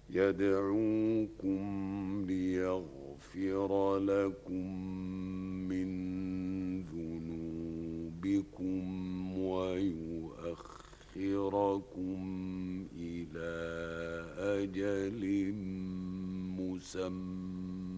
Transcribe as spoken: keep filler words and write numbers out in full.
يدعوكم ليغفر لكم من ذنوبكم ويؤخركم إلى أجل مسمى